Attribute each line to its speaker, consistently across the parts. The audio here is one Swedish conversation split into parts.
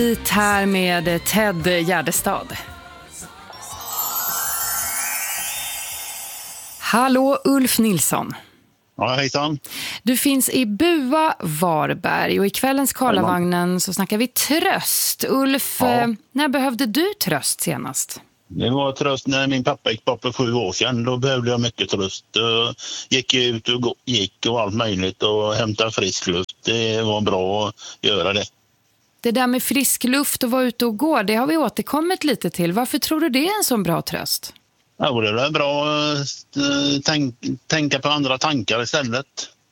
Speaker 1: Hit här med Ted Gärdestad. Hallå Ulf Nilsson.
Speaker 2: Ja, hejsan.
Speaker 1: Du finns i Bua, Varberg, och i kvällens Karlavagnen så snackar vi tröst. Ulf, när behövde du tröst senast?
Speaker 2: Det var tröst när min pappa gick bort för 7 år sedan. Då behövde jag mycket tröst. Gick ut och gick och allt möjligt och hämtade frisk luft. Det var bra att göra det.
Speaker 1: Det där med frisk luft och vara ute och gå, det har vi återkommit lite till. Varför tror du det är en sån bra tröst?
Speaker 2: Ja, det är bra att tänka på andra tankar istället.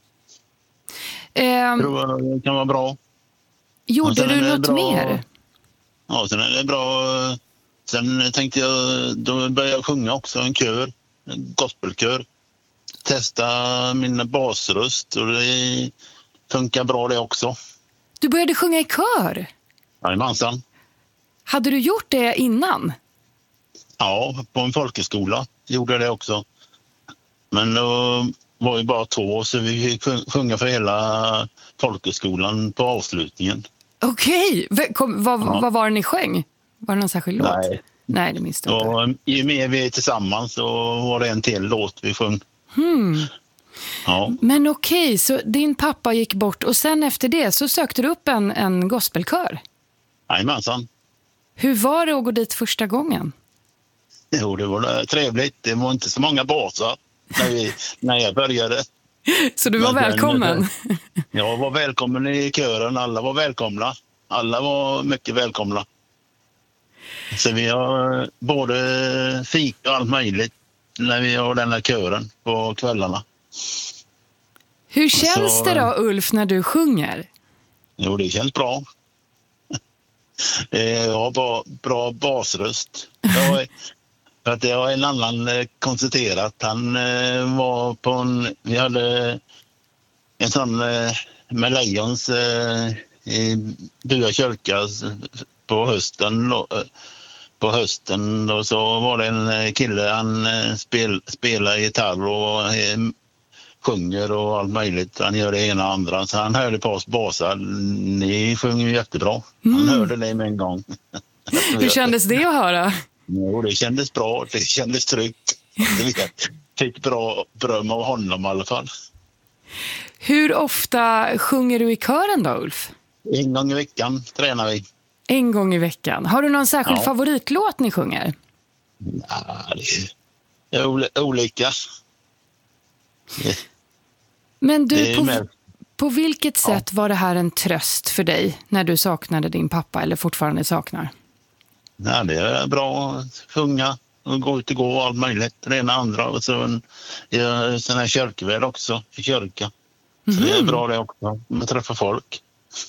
Speaker 2: Jag tror det kan vara bra.
Speaker 1: Gjorde du något mer?
Speaker 2: Ja, sen är det bra. Sen tänkte jag, då började jag sjunga också, en kör, en gospelkör. Testa min basröst och det funkar bra det också.
Speaker 1: Du började sjunga i kör?
Speaker 2: Jajamensan.
Speaker 1: Hade du gjort det innan?
Speaker 2: Ja, på en folkhögskola gjorde jag det också. Men då var vi bara 2 så vi fick sjunga för hela folkhögskolan på avslutningen.
Speaker 1: Okej, vad var det ni sjöng? Var det någon särskild låt? Nej, det minns jag inte.
Speaker 2: Ju mer vi är tillsammans så var det en till låt vi sjöng. Ja.
Speaker 1: Men okej, så din pappa gick bort och sen efter det så sökte du upp en gospelkör?
Speaker 2: Jajamensan.
Speaker 1: Hur var det att gå dit första gången?
Speaker 2: Jo, det var trevligt. Det var inte så många basar när jag började.
Speaker 1: Så du var välkommen?
Speaker 2: Jag var välkommen i kören. Alla var välkomna. Alla var mycket välkomna. Så vi har både fika och allt möjligt när vi har den här kören på kvällarna.
Speaker 1: Hur känns det då, Ulf, när du sjunger?
Speaker 2: Jo, det känns bra. Jag har bra basröst. För att jag har en annan konstaterat. Han var på vi hade en sån med Lejons i Bua kyrka på hösten och så var det en kille, han spelar gitarr och sjunger och allt möjligt. Han gör det ena och andra. Så han hörde på oss basar. Ni sjunger ju jättebra. Han hörde det med en gång.
Speaker 1: Hur kändes det att höra?
Speaker 2: Jo, det kändes bra. Det kändes tryggt. Jag fick bra beröm av honom i alla fall.
Speaker 1: Hur ofta sjunger du i kören då, Ulf?
Speaker 2: 1 gång i veckan tränar vi.
Speaker 1: 1 gång i veckan. Har du någon särskild favoritlåt ni sjunger?
Speaker 2: Nej, det är olika.
Speaker 1: Men du, på vilket sätt var det här en tröst för dig när du saknade din pappa eller fortfarande saknar?
Speaker 2: Ja, det är bra att sjunga och gå ut och gå och allt möjligt. Det ena andra och så en här kyrkvärd också i kyrka. Så det är bra det också. Man träffar folk.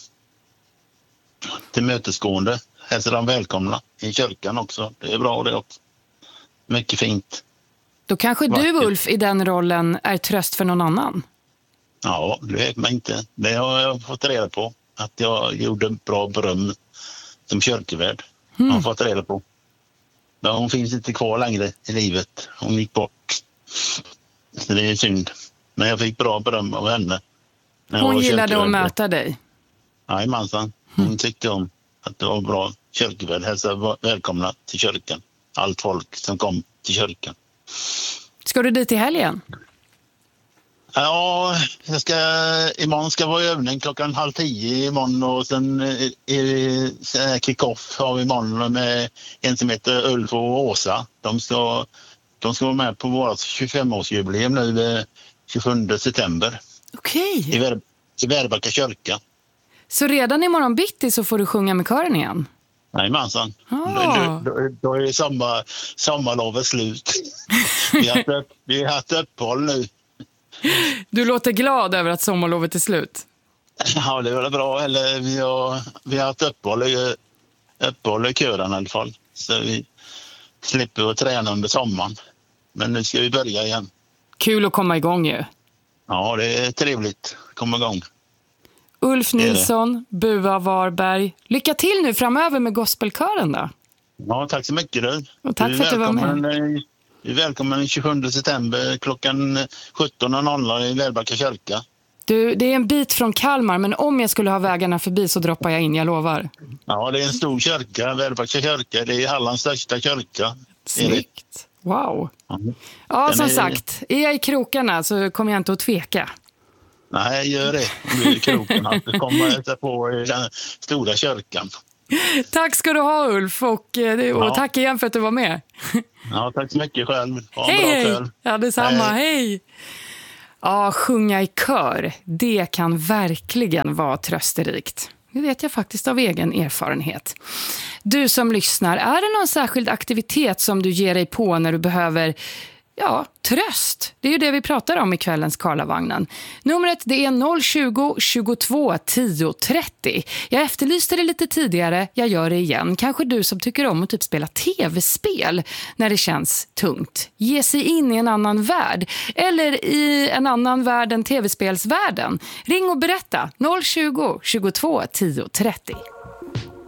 Speaker 2: Tillmötesgående. Hälsar de välkomna i kyrkan också. Det är bra det också. Mycket fint.
Speaker 1: Då kanske du, Ulf, i den rollen är tröst för någon annan?
Speaker 2: Ja, det vet man inte. Det har jag fått reda på. Att jag gjorde bra beröm som kyrkvärd. Jag har fått reda på. Men hon finns inte kvar längre i livet. Hon gick bort. Så det är synd. Men jag fick bra beröm av henne.
Speaker 1: Hon gillade att möta dig?
Speaker 2: Jajamensan. Hon tyckte om att det var bra kyrkvärd. Hälsa välkomna till kyrkan. Allt folk som kom till kyrkan.
Speaker 1: Ska du dit i helgen?
Speaker 2: Ja, imorgon ska vara övning 9:30 imorgon och sen kick-off har vi imorgon med en som heter Ulf och Åsa. De ska vara med på vårt 25-årsjubileum nu 27 september.
Speaker 1: Okej.
Speaker 2: I Värbacka kyrka.
Speaker 1: Så redan imorgon bitti så får du sjunga med kören igen?
Speaker 2: Jajamensan. Då är sommarlovet slut. Vi har haft uppehåll nu.
Speaker 1: Du låter glad över att sommarlovet är slut.
Speaker 2: Ja, det var bra. Eller vi har haft uppehåll i kören i alla fall. Så vi slipper att träna under sommaren. Men nu ska vi börja igen.
Speaker 1: Kul att komma igång ju.
Speaker 2: Ja, det är trevligt att komma igång.
Speaker 1: Ulf Nilsson, Bua, Varberg. Lycka till nu framöver med gospelkören då.
Speaker 2: Ja, tack så mycket du.
Speaker 1: Och tack för att du var med.
Speaker 2: Du är välkommen den 27 september klockan 17.00 i Värbacka kyrka.
Speaker 1: Du, det är en bit från Kalmar, men om jag skulle ha vägarna förbi så droppar jag in, jag lovar.
Speaker 2: Ja, det är en stor kyrka, Väröbacka kyrka. Det är Hallands största kyrka.
Speaker 1: Snyggt. Wow.
Speaker 2: Mm.
Speaker 1: Ja, som sagt, är jag i krokarna så kommer jag inte att tveka.
Speaker 2: Nej, gör det. Om du är i krokarna. Du kommer på den stora kyrkan.
Speaker 1: Tack ska du ha, Ulf, och tack igen för att du var med.
Speaker 2: Ja, tack så mycket själv. Ha en
Speaker 1: Hej,
Speaker 2: bra kväll.
Speaker 1: Ja, detsamma. Hej. Ja, sjunga i kör, det kan verkligen vara trösterikt. Det vet jag faktiskt av egen erfarenhet. Du som lyssnar, är det någon särskild aktivitet som du ger dig på när du behöver tröst? Det är ju det vi pratar om i kvällens Karlavagnen. Numret det är 020 22 10 30. Jag efterlyste det lite tidigare, jag gör det igen. Kanske du som tycker om att spela tv-spel när det känns tungt. Ge sig in i en annan värld. Eller i en annan värld än tv-spelsvärlden. Ring och berätta 020 22 10 30.